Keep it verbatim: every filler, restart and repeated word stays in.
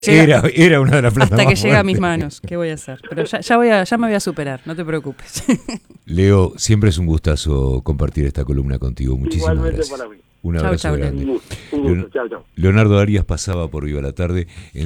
Era, era una de las plantas hasta más que llega a mis fuertes. manos. ¿Qué voy a hacer? Pero ya, ya, voy a, ya me voy a superar, no te preocupes. Leo, siempre es un gustazo compartir esta columna contigo. Muchísimas Igualmente gracias. para mí. Un Chau, abrazo chau, grande. Un gusto, un gusto. Chao, chao. Leonardo Arias pasaba por Viva la Tarde.